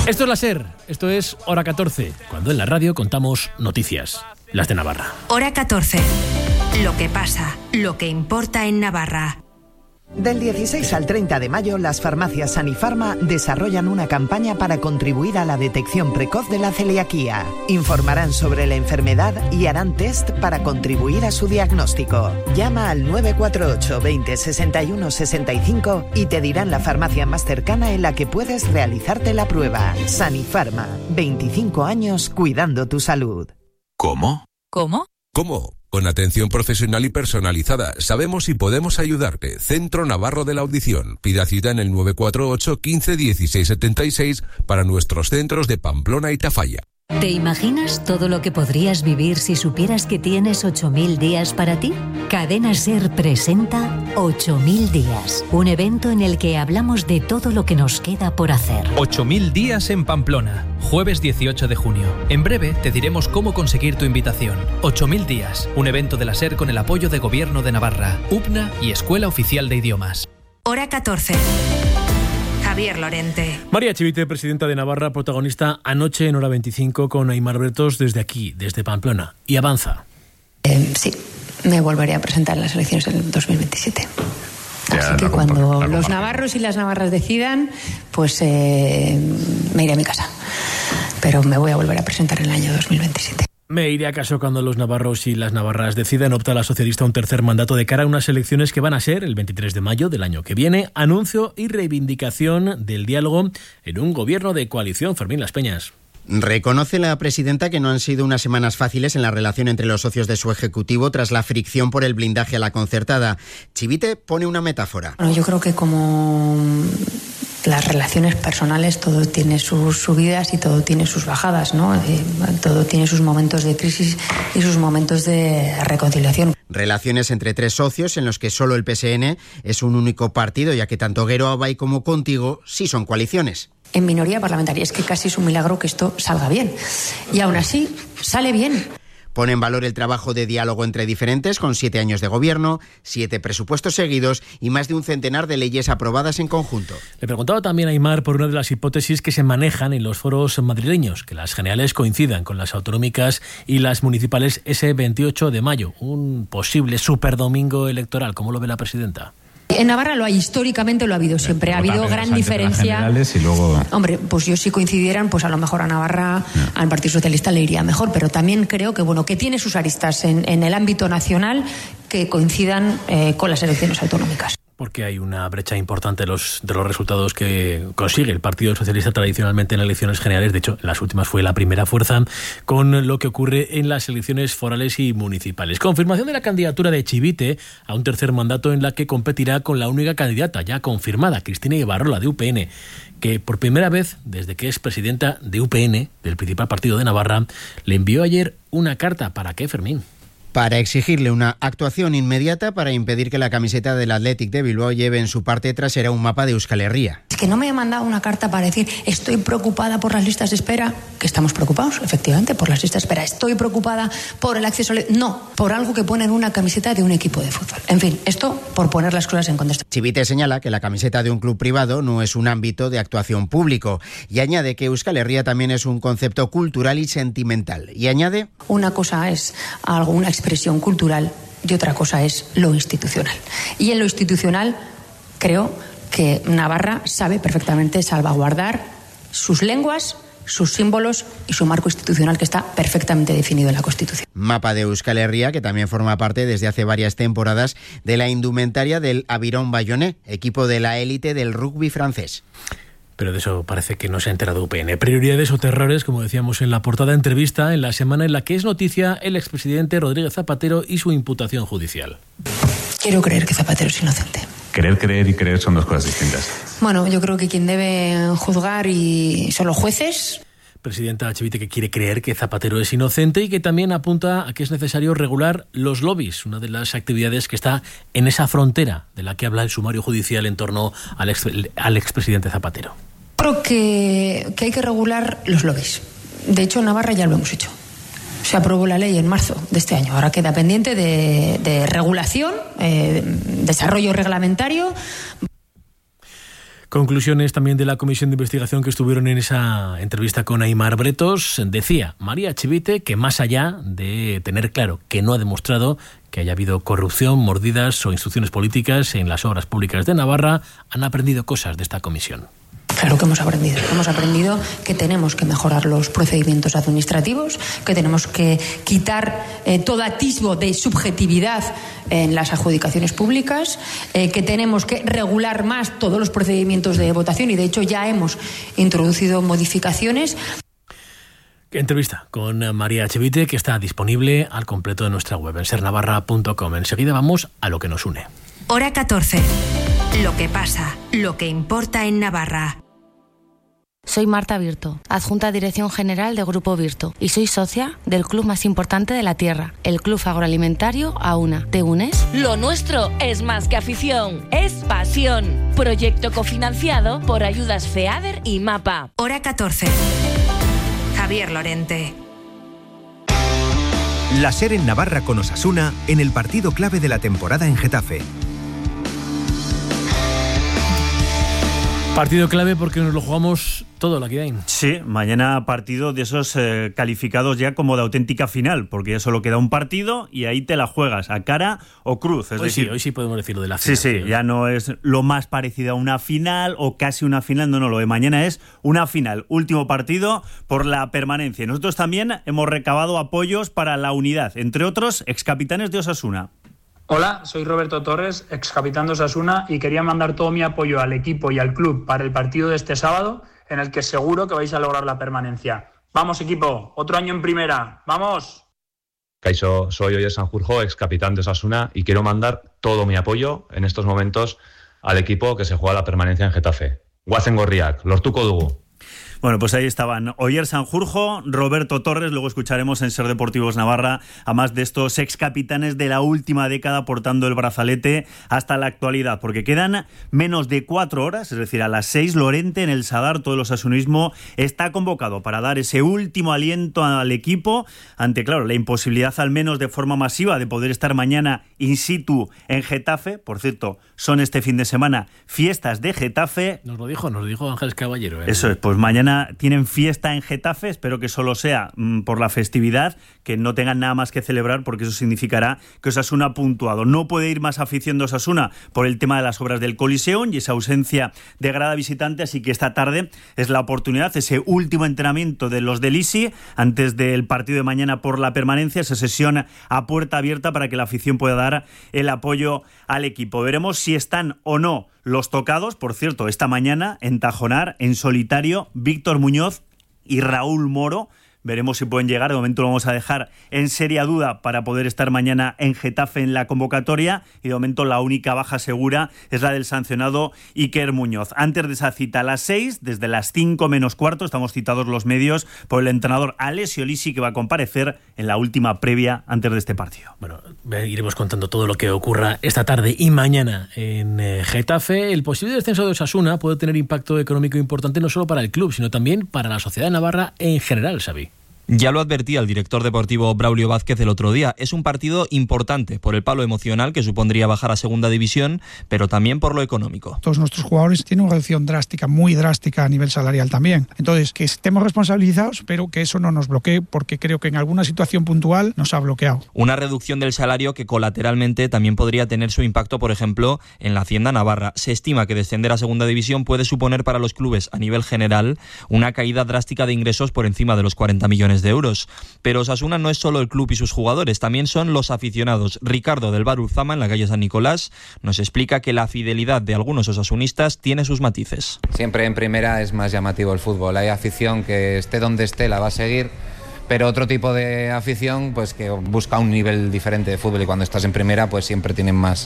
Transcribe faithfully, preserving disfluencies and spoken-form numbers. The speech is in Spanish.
Esto es la SER, esto es Hora catorce, cuando en la radio contamos noticias, las de Navarra. Hora catorce, lo que pasa, lo que importa en Navarra. Del dieciséis al treinta de mayo, las farmacias Sanifarma desarrollan una campaña para contribuir a la detección precoz de la celiaquía. Informarán sobre la enfermedad y harán test para contribuir a su diagnóstico. Llama al nueve cuatro ocho veinte sesenta y uno sesenta y cinco y te dirán la farmacia más cercana en la que puedes realizarte la prueba. Sanifarma, veinticinco años cuidando tu salud. ¿Cómo? ¿Cómo? ¿Cómo? Con atención profesional y personalizada. Sabemos y podemos ayudarte. Centro Navarro de la Audición. Pida cita en el nueve cuatro ocho quince dieciséis setenta y seis para nuestros centros de Pamplona y Tafalla. ¿Te imaginas todo lo que podrías vivir si supieras que tienes ocho mil días para ti? Cadena SER presenta ocho mil días, un evento en el que hablamos de todo lo que nos queda por hacer. ocho mil días en Pamplona, jueves dieciocho de junio. En breve te diremos cómo conseguir tu invitación. ocho mil días, un evento de la SER con el apoyo de Gobierno de Navarra, U P N A y Escuela Oficial de Idiomas. Hora catorce. Javier Lorente. María Chivite, presidenta de Navarra, protagonista anoche en Hora veinticinco con Aimar Bretos desde aquí, desde Pamplona. Y avanza. Eh, sí, me volveré a presentar en las elecciones del dos mil veintisiete. Ya, Así que cuando los navarros y las navarras decidan, pues eh, me iré a mi casa. Pero me voy a volver a presentar en el año dos mil veintisiete. Me iré a casa cuando los navarros y las navarras decidan. Opta la socialista un tercer mandato de cara a unas elecciones que van a ser el veintitrés de mayo del año que viene. Anuncio y reivindicación del diálogo en un gobierno de coalición. Fermín Las Peñas. Reconoce la presidenta que no han sido unas semanas fáciles en la relación entre los socios de su ejecutivo tras la fricción por el blindaje a la concertada. Chivite pone una metáfora. Bueno, yo creo que como las relaciones personales, todo tiene sus subidas y todo tiene sus bajadas, ¿no? Eh, todo tiene sus momentos de crisis y sus momentos de reconciliación. Relaciones entre tres socios en los que solo el P S N es un único partido, ya que tanto Gero Abay como Contigo sí son coaliciones. En minoría parlamentaria, es que casi es un milagro que esto salga bien. Y aún así, sale bien. Pone en valor el trabajo de diálogo entre diferentes, con siete años de gobierno, siete presupuestos seguidos y más de un centenar de leyes aprobadas en conjunto. Le preguntaba también a Aimar por una de las hipótesis que se manejan en los foros madrileños, que las generales coincidan con las autonómicas y las municipales ese veintiocho de mayo, un posible superdomingo electoral. ¿Cómo lo ve la presidenta? En Navarra lo hay, históricamente lo ha habido siempre, ha habido gran diferencia. Y luego... Hombre, pues yo si coincidieran, pues a lo mejor a Navarra, no. al Partido Socialista le iría mejor, pero también creo que bueno que tiene sus aristas en, en el ámbito nacional que coincidan eh, con las elecciones autonómicas. Porque hay una brecha importante de los, de los resultados que consigue el Partido Socialista tradicionalmente en elecciones generales. De hecho, en las últimas fue la primera fuerza, con lo que ocurre en las elecciones forales y municipales. Confirmación de la candidatura de Chivite a un tercer mandato en la que competirá con la única candidata ya confirmada, Cristina Ibarrola, de U P N, que por primera vez, desde que es presidenta de U P N, del principal partido de Navarra, le envió ayer una carta. ¿Para qué, Fermín? Para exigirle una actuación inmediata para impedir que la camiseta del Athletic de Bilbao lleve en su parte trasera un mapa de Euskal Herria. Es que no me ha mandado una carta para decir estoy preocupada por las listas de espera, que estamos preocupados, efectivamente, por las listas de espera. Estoy preocupada por el acceso... No, por algo que pone en una camiseta de un equipo de fútbol. En fin, esto por poner las cosas en contexto. Chivite señala que la camiseta de un club privado no es un ámbito de actuación público y añade que Euskal Herria también es un concepto cultural y sentimental. Y añade... Una cosa es algo, una expresión cultural y otra cosa es lo institucional. Y en lo institucional creo que Navarra sabe perfectamente salvaguardar sus lenguas, sus símbolos y su marco institucional que está perfectamente definido en la Constitución. Mapa de Euskal Herria que también forma parte desde hace varias temporadas de la indumentaria del Aviron Bayonnais, equipo de la élite del rugby francés. Pero de eso parece que no se ha enterado U P N. Prioridades o terrores, como decíamos en la portada entrevista, en la semana en la que es noticia el expresidente Rodríguez Zapatero y su imputación judicial. Quiero creer que Zapatero es inocente. Querer, creer y creer son dos cosas distintas. Bueno, yo creo que quien debe juzgar y son los jueces. Presidenta Chivite que quiere creer que Zapatero es inocente y que también apunta a que es necesario regular los lobbies, una de las actividades que está en esa frontera de la que habla el sumario judicial en torno al, ex, al expresidente Zapatero. Creo que, que hay que regular los lobbies. De hecho, en Navarra ya lo hemos hecho. Se aprobó la ley en marzo de este año. Ahora queda pendiente de, de regulación, eh, desarrollo reglamentario. Conclusiones también de la comisión de investigación que estuvieron en esa entrevista con Aimar Bretos. Decía María Chivite que más allá de tener claro que no ha demostrado que haya habido corrupción, mordidas o instrucciones políticas en las obras públicas de Navarra, han aprendido cosas de esta comisión. Claro que hemos aprendido. Hemos aprendido que tenemos que mejorar los procedimientos administrativos, que tenemos que quitar eh, todo atisbo de subjetividad en las adjudicaciones públicas, eh, que tenemos que regular más todos los procedimientos de votación y, de hecho, ya hemos introducido modificaciones. Entrevista con María Chivite, que está disponible al completo de nuestra web en ser navarra punto com. Enseguida vamos a lo que nos une. Hora catorce. Lo que pasa, lo que importa en Navarra. Soy Marta Virto, adjunta a Dirección General de Grupo Virto, y soy socia del club más importante de la tierra, el Club Agroalimentario AUNA. ¿Te unes? Lo nuestro es más que afición, es pasión. Proyecto cofinanciado por ayudas FEADER y MAPA. Hora catorce. Javier Lorente. La SER en Navarra con Osasuna en el partido clave de la temporada en Getafe. Partido clave porque nos lo jugamos todo, la Kidain. Sí, mañana partido de esos eh, calificados ya como de auténtica final, porque ya solo queda un partido y ahí te la juegas, a cara o cruz. Es hoy decir, sí, hoy sí podemos decirlo de la final. Sí, sí, ya no es lo más parecido a una final o casi una final, no, no, lo de mañana es una final, último partido por la permanencia. Nosotros también hemos recabado apoyos para la unidad, entre otros, excapitanes de Osasuna. Hola, soy Roberto Torres, ex capitán de Osasuna, y quería mandar todo mi apoyo al equipo y al club para el partido de este sábado, en el que seguro que vais a lograr la permanencia. ¡Vamos, equipo! ¡Otro año en primera! ¡Vamos! Kaixo, soy Oyer Sanjurjo, ex capitán de Osasuna, y quiero mandar todo mi apoyo en estos momentos al equipo que se juega la permanencia en Getafe. Guazen gorriak, lortuko dugu. Bueno, pues ahí estaban Oyer Sanjurjo, Roberto Torres, luego escucharemos en Ser Deportivos Navarra a más de estos ex capitanes de la última década portando el brazalete hasta la actualidad, porque quedan menos de cuatro horas, es decir, a las seis, Lorente en el Sadar, todo el osasunismo está convocado para dar ese último aliento al equipo ante, claro, la imposibilidad al menos de forma masiva de poder estar mañana in situ en Getafe. Por cierto, son este fin de semana fiestas de Getafe. Nos lo dijo, nos lo dijo Ángeles Caballero. ¿eh? Eso es, pues mañana tienen fiesta en Getafe, espero que solo sea mmm, por la festividad, que no tengan nada más que celebrar, porque eso significará que Osasuna ha puntuado. No puede ir más afición de Osasuna por el tema de las obras del Coliseum y esa ausencia de grada visitante, así que esta tarde es la oportunidad, ese último entrenamiento de los del Isi antes del partido de mañana por la permanencia, esa sesión a puerta abierta para que la afición pueda dar el apoyo al equipo. Veremos si están o no los tocados. Por cierto, esta mañana en Tajonar, en solitario, Víctor Muñoz y Raúl Moro. Veremos si pueden llegar. De momento lo vamos a dejar en seria duda para poder estar mañana en Getafe en la convocatoria. Y de momento la única baja segura es la del sancionado Iker Muñoz. Antes de esa cita a las seis, desde las cinco menos cuarto, estamos citados los medios por el entrenador Alessio Lisi, que va a comparecer en la última previa antes de este partido. Bueno, iremos contando todo lo que ocurra esta tarde y mañana en eh, Getafe. El posible descenso de Osasuna puede tener impacto económico importante no solo para el club, sino también para la sociedad de Navarra en general, Xavi. Ya lo advertía el director deportivo Braulio Vázquez el otro día. Es un partido importante por el palo emocional que supondría bajar a segunda división, pero también por lo económico. Todos nuestros jugadores tienen una reducción drástica, muy drástica a nivel salarial también. Entonces, que estemos responsabilizados, pero que eso no nos bloquee, porque creo que en alguna situación puntual nos ha bloqueado. Una reducción del salario que colateralmente también podría tener su impacto, por ejemplo, en la Hacienda Navarra. Se estima que descender a segunda división puede suponer para los clubes a nivel general una caída drástica de ingresos por encima de los cuarenta millones de euros. Pero Osasuna no es solo el club y sus jugadores, también son los aficionados. Ricardo del Bar Urzama, en la calle San Nicolás, nos explica que la fidelidad de algunos osasunistas tiene sus matices. Siempre en primera es más llamativo el fútbol. Hay afición que esté donde esté la va a seguir, pero otro tipo de afición pues que busca un nivel diferente de fútbol, y cuando estás en primera pues siempre tienen más